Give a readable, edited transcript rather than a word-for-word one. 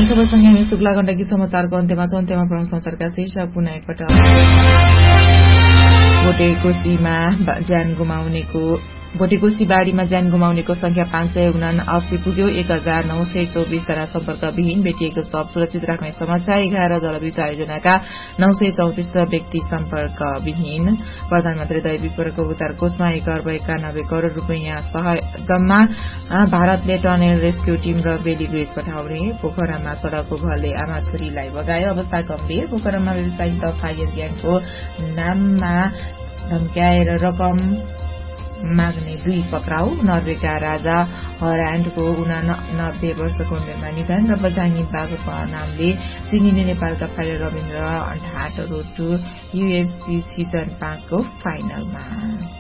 खबरसँगै हामी शुक्ला गण्डकी समाचारको अन्त्यमा छौं। अन्त्यमा प्रमुख समाचारका शीर्षक पुनः एकपटक। भोटेकोशी बाढ़ीमा ज्यान गुमाउनेको संख्या 579 पुग्यो। 1924 जना सम्पर्कविहीन। बेटिएको शव सुरक्षित राख्ने समस्या। 11 जलविद्युत आयोजनाका 934 व्यक्ति सम्पर्कविहीन। प्रधानमन्त्री दैवी प्रकोपचार कोषमा 1.91 करोड़ रूपियाँ जम्मा। भारतले टनेल रेस्क्यू टीम र बेलिग्रेज पठाउने। पोखरामा सड़कको भलले आमा छोरीलाई बगायो, अवस्था गम्भीर। पोखरामा व्यवसायिक फायर ग्याङको नाममा धम्क्याएर रकम माग्ने 2 पक्राउ। नर्वेका राजा हराण्डको 89 वर्षको उमेरमा निधन। र बझाङ्गी बाबुको नामले चिनिने नेपालका fighter Rabindra ढाट road to UFC season 5 को फाइनलमा।